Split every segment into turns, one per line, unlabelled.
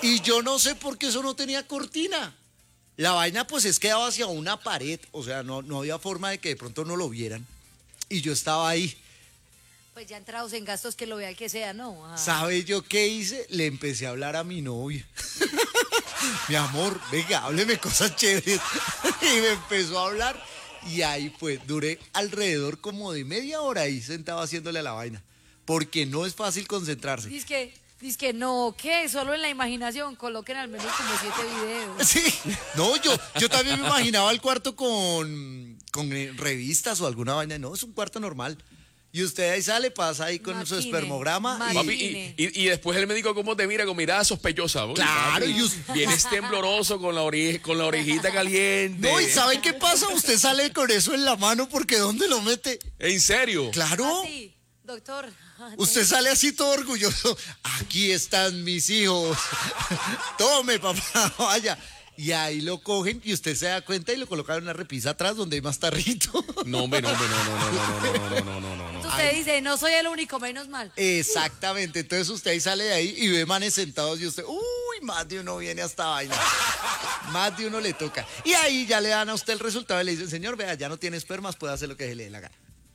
Y yo no sé por qué eso no tenía cortina. La vaina pues es que daba hacia una pared, o sea, no había forma de que de pronto no lo vieran. Y yo estaba ahí.
Pues ya entrados en gastos que lo vea el que sea, ¿no? Ajá.
¿Sabe yo qué hice? Le empecé a hablar a mi novia. Mi amor, venga, hábleme cosas chéveres. Y me empezó a hablar. Y ahí pues, duré alrededor como de media hora ahí sentado haciéndole a la vaina. Porque no es fácil concentrarse.
Dice que no, ¿qué? Solo en la imaginación coloquen al menos como 7 videos.
Sí, no, yo también me imaginaba el cuarto con revistas o alguna vaina. No, es un cuarto normal. Y usted ahí sale, pasa ahí con su espermograma.
Papi, y después el médico cómo te mira con mirada sospechosa.
Claro,
papi, vienes tembloroso con la orejita caliente.
No, ¿y sabe qué pasa? Usted sale con eso en la mano porque ¿dónde lo mete?
¿En serio?
Claro.
Sí, doctor.
Usted sale así todo orgulloso. Aquí están mis hijos. Tome, papá, vaya. Y ahí lo cogen y usted se da cuenta y lo colocan en una repisa atrás donde hay más tarrito.
No, hombre, no.
Entonces usted dice, no soy el único, menos mal.
Exactamente. Entonces usted ahí sale de ahí y ve manes sentados y usted, uy, más de uno viene a esta vaina. Más de uno le toca. Y ahí ya le dan a usted el resultado y le dicen, señor, vea, ya no tiene espermas, puede hacer lo que se le dé la gana.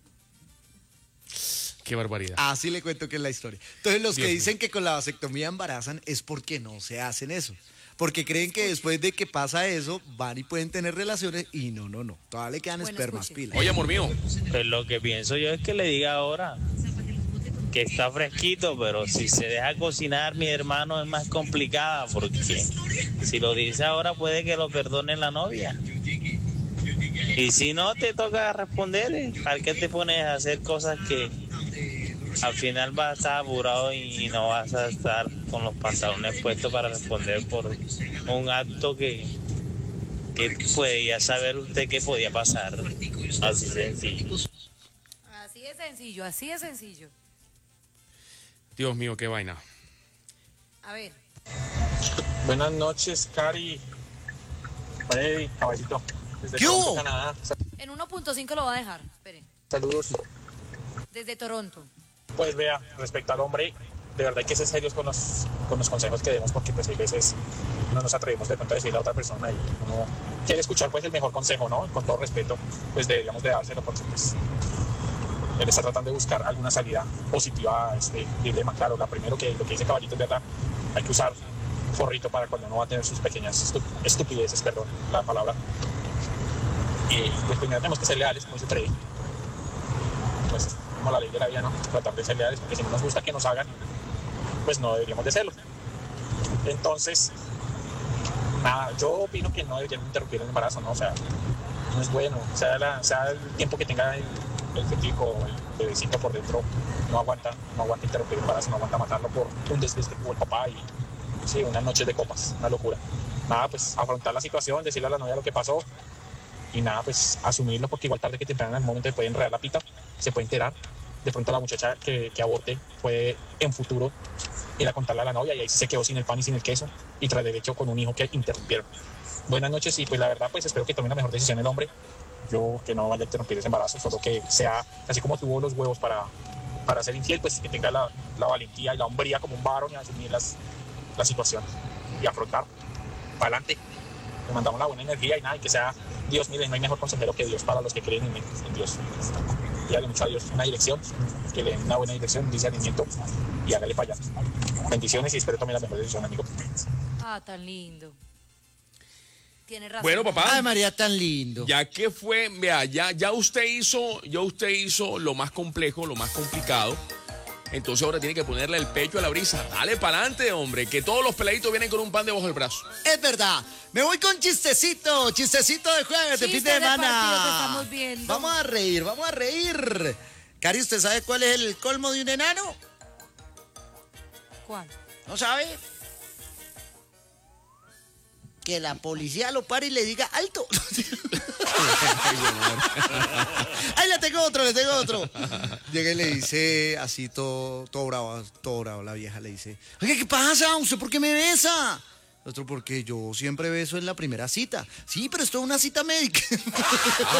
Qué barbaridad.
Así le cuento que es la historia. Entonces los
Dios
que
mío.
dicen que con la vasectomía embarazan es porque no se hacen eso. Porque creen que después de que pasa eso, van y pueden tener relaciones y no. Todavía le quedan
Bueno,
espermas,
escuchen.
pila.
Oye, amor mío.
Pues lo que pienso yo es que le diga ahora que está fresquito, pero si se deja cocinar, mi hermano, es más complicada, porque si lo dice ahora puede que lo perdone la novia. Y si no te toca responder, ¿para qué te pones a hacer cosas que al final vas a estar apurado y no vas a estar con los pantalones puestos para responder por un acto que podía saber usted que podía pasar? Así sencillo.
Así es sencillo.
Dios mío, qué vaina.
A ver,
Buenas noches, Cari. Freddy, caballito. Desde
¿Qué hubo?
Toronto, Canadá.
en 1.5 lo va a dejar. Espere,
Saludos.
desde Toronto.
Pues vea, respecto al hombre, de verdad hay que ser serios con los consejos que demos, porque pues hay veces no nos atrevemos de pronto a decirle a otra persona y uno quiere escuchar pues el mejor consejo, ¿no? Con todo respeto, pues deberíamos de dárselo, porque pues él está tratando de buscar alguna salida positiva a este dilema. Claro, lo que dice Caballito es verdad, hay que usar forrito para cuando uno va a tener sus pequeñas estupideces, perdón la palabra. Y pues primero tenemos que ser leales, como dice Freddy. Pues como la ley de la vida, ¿no? Tratar de ser leales, porque si no nos gusta que nos hagan, pues no deberíamos de serlo. Entonces, nada, yo opino que no deberían interrumpir el embarazo, ¿no? O sea, no es bueno. Sea el tiempo que tenga el fetico, el bebecito por dentro, no aguanta interrumpir el embarazo, no aguanta matarlo por un desliz como el papá y sí, unas noches de copas, una locura. Nada, pues afrontar la situación, decirle a la novia lo que pasó y nada, pues asumirlo, porque igual tarde que temprano en el momento se puede enredar la pita, se puede enterar. De pronto la muchacha que aborte puede en futuro ir a contarle a la novia y ahí se quedó sin el pan y sin el queso y tras derecho con un hijo que interrumpieron. Buenas noches y pues la verdad pues espero que tome la mejor decisión el hombre. Yo que no vaya a interrumpir ese embarazo, solo que sea así como tuvo los huevos para ser infiel, pues que tenga la valentía y la hombría como un varón y asumir la situación y afrontar para adelante. Le mandamos la buena energía y nada, y que sea Dios. Miren, no hay mejor consejero que Dios para los que creen en Dios. Dígale mucho a Dios una dirección, que le den una buena dirección, un discernimiento y hágale para allá. Bendiciones y espero tome la mejor decisión, amigo.
Tan lindo. Tiene razón.
Bueno, papá.
Ay, María, tan lindo.
Ya que fue, vea, ya usted hizo lo más complejo, lo más complicado. Entonces ahora tiene que ponerle el pecho a la brisa. Dale para adelante, hombre, que todos los peladitos vienen con un pan debajo del brazo.
Es verdad. Me voy con chistecito de jueves, de fin
Chiste
de
de partido que
semana.
estamos viendo.
Vamos a reír. Cari, ¿usted sabe cuál es el colmo de un enano?
¿Cuál?
¿No sabe? Que la policía lo pare y le diga alto. Ahí le tengo otro. Llega y le dice así todo bravo, la vieja le dice, oye, ¿qué pasa? ¿Usted por qué me besa? El otro, porque yo siempre beso en la primera cita. Sí, pero esto es una cita médica.